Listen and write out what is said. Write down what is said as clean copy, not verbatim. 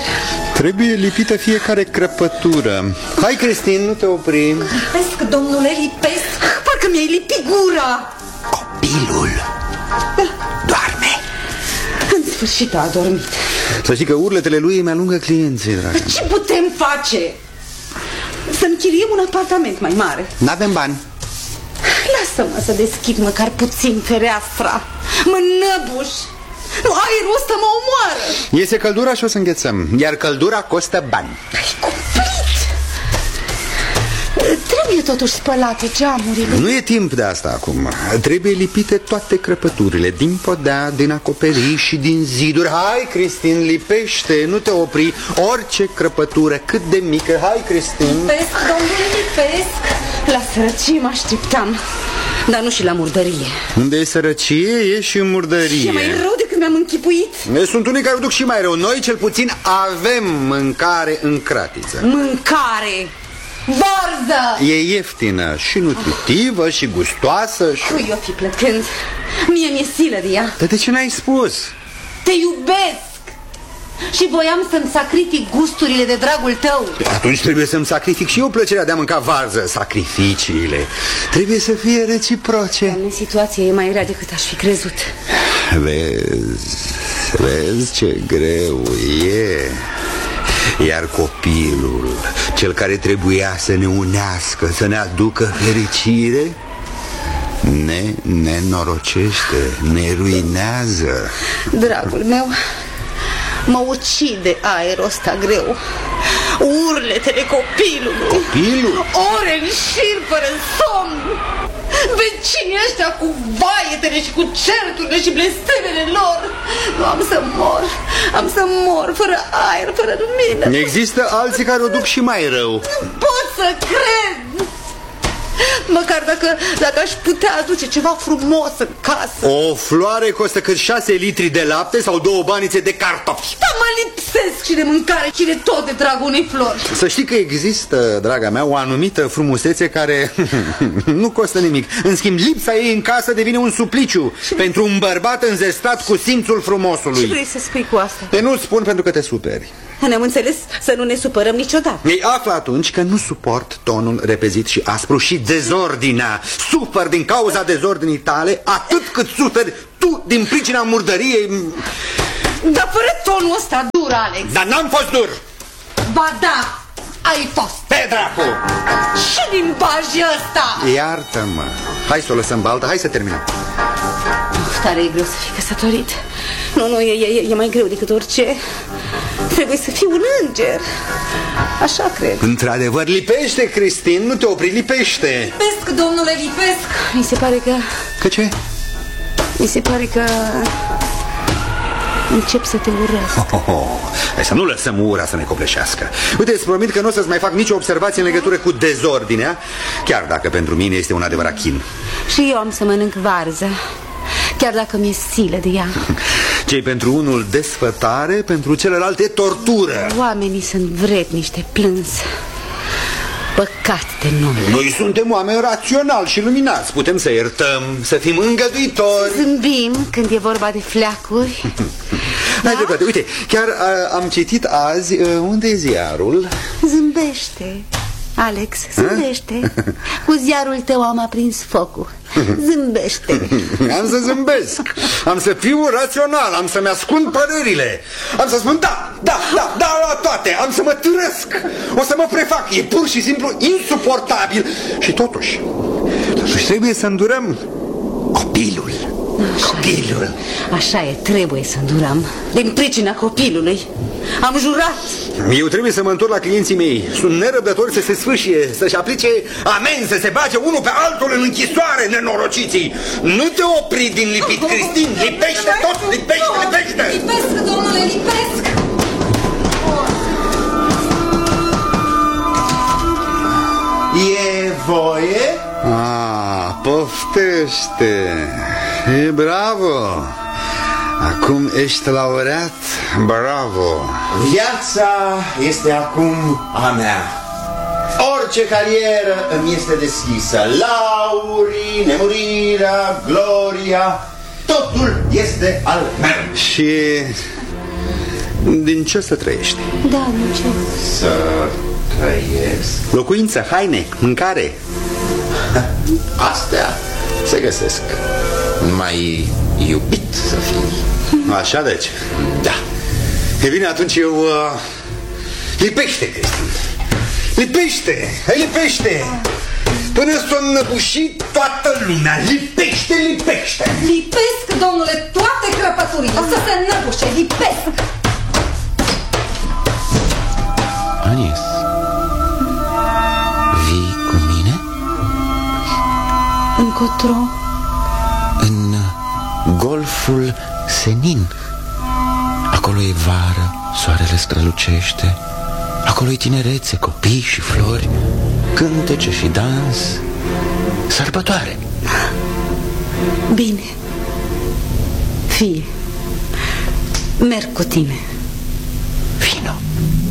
Trebuie lipită fiecare crăpătură. Hai, Cristin, nu te opri. Lipesc, domnule, lipesc. Parcă mi-ai lipit gura. Copilul doarme. În sfârșit a adormit. Să știi că urletele lui îmi alungă clienții, dragă. Ce putem face? Să închiriem un apartament mai mare. N-avem bani. Lasă-mă să deschid măcar puțin fereastra. Mă năbuș. Nu, aerul ăsta mă omoară. Iese căldura și o să înghețăm. Iar căldura costă bani. Ai cumplit. Trebuie totuși spălate geamurile. Nu e timp de asta acum. Trebuie lipite toate crăpăturile, din podea, din acoperiș și din ziduri. Hai, Cristin, lipește, nu te opri. Orice crăpătură, cât de mică. Hai, Cristin. Lipesc, domnule, lipesc. La sărăcie mă așteptam, dar nu și la murdărie. Unde e sărăcie, e și murdărie. E mai rău decât mi-am închipuit. Sunt unii care o duc și mai rău. Noi, cel puțin, avem mâncare în cratiță. Mâncare! Varză! E ieftină și nutritivă și gustoasă și... Cui o fi plăcând? Mie mi-e silă de ea. Dar de ce n-ai spus? Te iubesc! Și voiam să-mi sacrific gusturile de dragul tău. Atunci trebuie să-mi sacrific și eu plăcerea de a mânca varză. Sacrificiile trebuie să fie reciproce. Doamne, situația e mai rea decât aș fi crezut. Vezi ce greu e. Iar copilul, cel care trebuia să ne unească, să ne aducă fericire, ne nenorocește, ne ruinează. Dragul meu, mă ucide aerul ăsta greu. Urletele copilului. Copilul? Ore în șir fără somn. Vecinii ăștia cu vaietele și cu certurile și blestemele lor. Nu, am să mor fără aer, fără lumină. Există alții care o duc și mai rău. Nu pot să cred. Măcar dacă aș putea aduce ceva frumos în casă. O floare costă cât 6 litri de lapte sau 2 banițe de cartofi. Dar mă lipsesc și de mâncare și de tot de dragul unei flori. Să știi că există, draga mea, o anumită frumusețe care nu costă nimic. În schimb, lipsa ei în casă devine un supliciu pentru un bărbat înzestrat cu simțul frumosului. Ce vrei să spui cu asta? Te nu spun pentru că te superi. Ne-am înțeles să nu ne supărăm niciodată. Ei află atunci că nu suport tonul repezit și aspru și dezordinea. Sufăr din cauza dezordinii tale atât cât suferi tu din pricina murdăriei. Dar fără tonul ăsta dur, Alex. Dar n-am fost dur. Ba da, ai fost. Pe dracu! Și limbajul ăsta. Iartă-mă. Hai să o lăsăm baltă, hai să terminăm. Tare e greu să fii căsătorit. Nu, e mai greu decât orice. Trebuie să fii un înger. Așa cred. Într-adevăr, lipește, Cristin, nu te opri, lipește. Lipesc, domnule, lipesc. Mi se pare că... Că ce? Mi se pare că... încep să te urăsc. Hai să nu lăsăm ura să ne copleșească. Uite, îți promit că nu o să-ți mai fac nicio observație în legătură cu dezordinea, chiar dacă pentru mine este un adevărat chin. Și eu am să mănânc varză, chiar dacă mi-e silă de ea. Ce-i pentru unul desfătare, pentru celălalt e tortură. Oamenii sunt vrednici de plâns. Păcat de nume. Noi suntem oameni raționali și luminați. Putem să iertăm, să fim îngăduitori. Zâmbim când e vorba de fleacuri. Da? Ai dreptate, uite, chiar am citit azi, unde e ziarul? Zâmbește, Alex, zâmbește. Cu ziarul tău am aprins focul. Zâmbește. Am să zâmbesc. Am să fiu rațional. Am să-mi ascund părerile. Am să spun da la toate. Am să mă târăsc. O să mă prefac. E pur și simplu insuportabil. Și totuși trebuie să îndurăm copilul. Copilul. Așa e, trebuie să îndurăm. Din pricina copilului. Am jurat. Eu trebuie să mă întorc la clienții mei. Sunt nerăbdători să se sfâșie, să-și aplice amenzi, să se bage unul pe altul în închisoare, nenorociții. Nu te opri din lipit, Cristin. Lipește tot, lipește. Lipesc, domnule, lipesc. E voie? Poftește. E bravo. Acum ești laureat. Bravo. Viața este acum a mea. Orice carieră îmi este deschisă. Laurii, nemurirea, gloria, totul este al meu. Și Din ce să trăiești? Da, din ce? Să trăiesc. Locuință, haine, mâncare. Astea se găsesc. Mai iubit să fii. Așa deci? Da. E bine, atunci eu... Lipește, Cristin. Lipește, lipește. Până s-o înnăbușit toată lumea. Lipește, lipește. Lipesc, domnule, toate crăpăturile. Să se înnăbușe, lipesc. Anies, vii cu mine? Încotro? În golful Senin. Acolo e vară, soarele strălucește. Acolo e tinerețe, copii și flori, cântece și dans, sărbătoare. Bine. Fie. Merg cu tine. Vino.